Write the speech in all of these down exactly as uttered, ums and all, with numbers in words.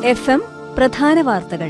F M പ്രധാന വാർത്തകൾ.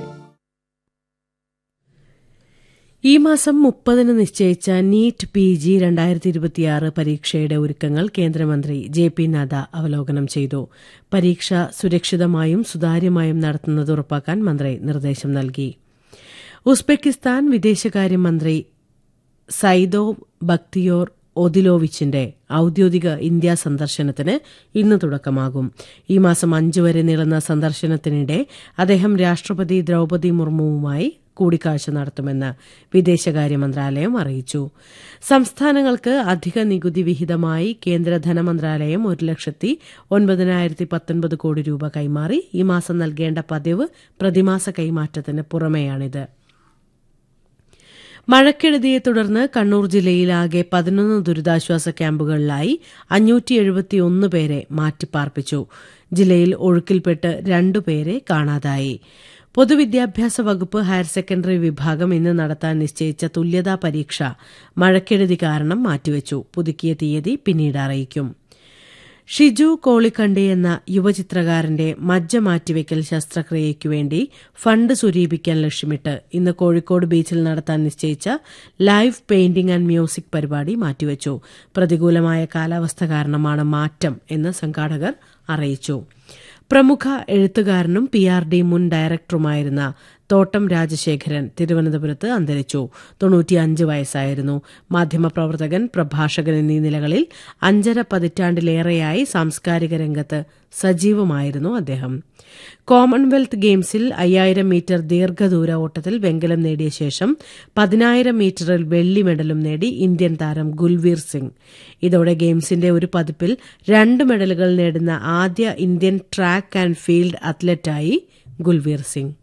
ഈ മാസം മുപ്പതിന് നിശ്ചയിച്ച നീറ്റ് പി ജി രണ്ടായിരത്തി ഇരുപത്തിയാറ് പരീക്ഷയുടെ ഒരുക്കങ്ങൾ കേന്ദ്രമന്ത്രി ജെ പി നദ്ദ അവലോകനം ചെയ്തു. പരീക്ഷ സുരക്ഷിതമായും സുതാര്യമായും നടത്തുന്നത് ഉറപ്പാക്കാൻ മന്ത്രി നിർദ്ദേശം നൽകി. ഉസ്ബെക്കിസ്ഥാൻ വിദേശകാര്യമന്ത്രി സൈദോവ് ബക്തിയോർ ഒദിലോവിച്ചിന്റെ ഔദ്യോഗിക ഇന്ത്യ സന്ദർശനത്തിന് ഇന്ന് തുടക്കമാകും. ഈ മാസം അഞ്ചു വരെ നീളുന്ന സന്ദർശനത്തിനിടെ അദ്ദേഹം രാഷ്ട്രപതി ദ്രൌപദി മുർമുവുമായി കൂടിക്കാഴ്ച നടത്തുമെന്ന് വിദേശകാര്യ മന്ത്രാലയം അറിയിച്ചു. സംസ്ഥാനങ്ങൾക്ക് അധിക നികുതി വിഹിതമായി കേന്ദ്ര ധനമന്ത്രാലയം ഒരു ലക്ഷത്തി ഒൻപതിനായിരത്തി പത്തൊൻപത് കോടി രൂപ കൈമാറി. ഈ മാസം നൽകേണ്ട പതിവ് പ്രതിമാസ കൈമാറ്റത്തിന് പുറമെയാണിത്. മഴക്കെടുതിയെ തുടർന്ന് കണ്ണൂർ ജില്ലയിലാകെ പതിനൊന്ന് ദുരിതാശ്വാസ ക്യാമ്പുകളിലായി അഞ്ഞൂറ്റി എഴുപത്തിയൊന്ന് പേരെ മാറ്റിപ്പാർപ്പിച്ചു. ജില്ലയിൽ ഒഴുക്കിൽപ്പെട്ട് രണ്ടുപേരെ കാണാതായി. പൊതുവിദ്യാഭ്യാസ വകുപ്പ് ഹയർ സെക്കൻഡറി വിഭാഗം ഇന്ന് നടത്താൻ നിശ്ചയിച്ച തുല്യതാ പരീക്ഷ മഴക്കെടുതി കാരണം മാറ്റിവച്ചു. പുതുക്കിയ തീയതി പിന്നീട് അറിയിക്കും. ഷിജു കോളിക്കണ്ടി എന്ന യുവചിത്രകാരന്റെ മജ്ജ മാറ്റിവെക്കൽ ശസ്ത്രക്രിയയ്ക്കുവേണ്ടി ഫണ്ട് സ്വരൂപിക്കാൻ ലക്ഷ്യമിട്ട് ഇന്ന് കോഴിക്കോട് ബീച്ചിൽ നടത്താൻ നിശ്ചയിച്ച ലൈവ് പെയിന്റിംഗ് ആൻഡ് മ്യൂസിക് പരിപാടി മാറ്റിവച്ചു. പ്രതികൂലമായ കാലാവസ്ഥ കാരണമാണ് മാറ്റം എന്ന് സംഘാടകർ അറിയിച്ചു. പ്രമുഖ എഴുത്തുകാരനും പി ആർ ഡി മുൻ ഡയറക്ടറുമായിരുന്ന തോട്ടം രാജശേഖരൻ തിരുവനന്തപുരത്ത് അന്തരിച്ചു. തൊണ്ണൂറ്റിയഞ്ച് വയസ്സായിരുന്നു. മാധ്യമപ്രവർത്തകൻ, പ്രഭാഷകൻ എന്നീ നിലകളിൽ അഞ്ചര പതിറ്റാണ്ടിലേറെയായി സാംസ്കാരിക രംഗത്ത് സജീവമായിരുന്നു അദ്ദേഹം. കോമൺവെൽത്ത് ഗെയിംസിൽ അയ്യായിരം മീറ്റർ ദീർഘദൂര ഓട്ടത്തിൽ വെങ്കലം നേടിയ ശേഷം പതിനായിരം മീറ്ററിൽ വെള്ളി മെഡലും നേടി ഇന്ത്യൻ താരം ഗുൽവീർ സിംഗ്. ഇതോടെ ഗെയിംസിന്റെ ഒരു പതിപ്പിൽ രണ്ട് മെഡലുകൾ നേടുന്ന ആദ്യ Indian track and field അത്ലറ്റായി Gulveer Singh.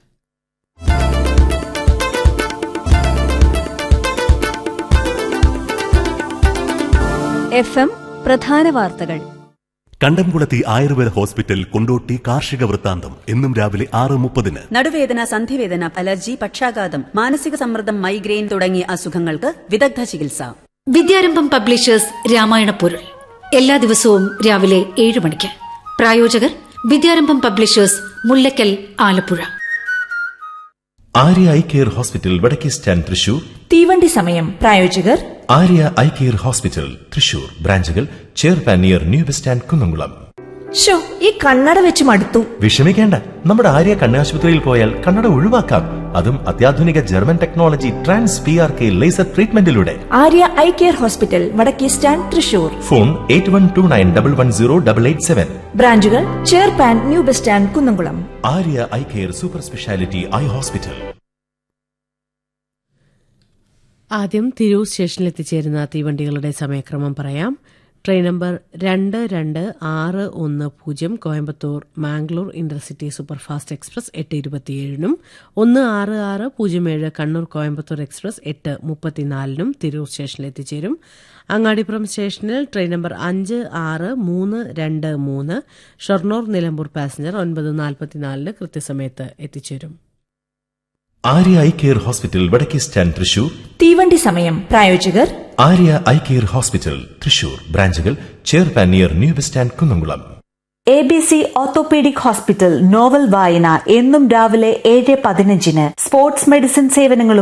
F M പ്രധാന വാർത്തകൾ. കണ്ടംകുളത്തി ആയുർവേദ ഹോസ്പിറ്റൽ കൊണ്ടോട്ടി കാർഷിക വൃത്താന്തം എന്നും രാവിലെ ആറ് മുപ്പതിന്. നടുവേദന, സന്ധിവേദന, അലർജി, പക്ഷാഘാതം, മാനസിക സമ്മർദ്ദം, മൈഗ്രെയിൻ തുടങ്ങിയ അസുഖങ്ങൾക്ക് വിദഗ്ധ ചികിത്സ. വിദ്യാരംഭം പബ്ലിഷേഴ്സ് രാമായണ പൊരുൾ എല്ലാ ദിവസവും രാവിലെ ഏഴ് മണിക്ക്. പ്രായോജകർ വിദ്യാരംഭം publishers, Mullakkal, Alappuzha. Arya eye care hospital വടക്കേ സ്റ്റാൻഡ് തൃശൂർ. തീവണ്ടി സമയം. പ്രായോജകർ Arya eye care hospital Thrissur. ബ്രാഞ്ചുകൾ ചെയർപാൻ near new bus stand Kunnamkulam. Show ഈ കണ്ണട വെച്ച് മടുത്തു. വിഷമിക്കേണ്ട, നമ്മുടെ ആര്യ കണ്ണാശുപത്രിയിൽ പോയാൽ കണ്ണട ഒഴിവാക്കാം. അതും അത്യാധുനിക German technology trans P R K laser ട്രീറ്റ്മെന്റിലൂടെ. Arya eye care hospital വടക്കേ stand Thrissur. Phone eight one two nine double one zero double eight seven. ബ്രാഞ്ചുകൾ ചെയർപാൻ new bus stand Kunnamkulam. Arya eye care super speciality eye hospital. ആദ്യം തിരൂർ സ്റ്റേഷനിൽ എത്തിച്ചേരുന്ന തീവണ്ടികളുടെ സമയക്രമം പറയാം. Train number രണ്ട് രണ്ട് ആറ് ഒന്ന് പൂജ്യം Coimbatore Mangalore intercity superfast express എട്ട് ഇരുപത്തിയേഴിനും ഒന്ന് ആറ് ആറ് പൂജ്യം ഏഴ് കണ്ണൂർ കോയമ്പത്തൂർ എക്സ്പ്രസ് എട്ട് മുപ്പത്തിനാലിനും തിരൂർ സ്റ്റേഷനിൽ എത്തിച്ചേരും. അങ്ങാടിപ്പുറം സ്റ്റേഷനിൽ ട്രെയിൻ നമ്പർ അഞ്ച് ആറ് മൂന്ന് രണ്ട് മൂന്ന് ഷൊർണൂർ നിലമ്പൂർ പാസഞ്ചർ ഒൻപത് നാൽപ്പത്തിനാലിന് കൃത്യസമയത്ത് എത്തിച്ചേരും. ആര്യ ഐ കെയർ ഹോസ്പിറ്റൽ വടക്കേ സ്റ്റാൻഡ് തൃശൂർ. തീവണ്ടി സമയം. പ്രായോജകർ Arya eye care hospital Thrissur. ബ്രാഞ്ചുകൾ ചെയർപാൻ near new bus stand Kunnamkulam. A B C orthopaedic hospital novel വായന എന്നും രാവിലെ ഏഴ് പതിനഞ്ചിന്. സ്പോർട്സ് മെഡിസിൻ സേവനങ്ങളും